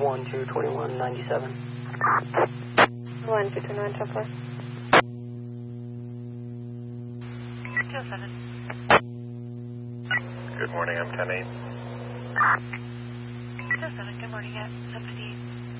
122197. 1221, so forth. 207. Good morning, I'm 10-8. 207, good morning at 758.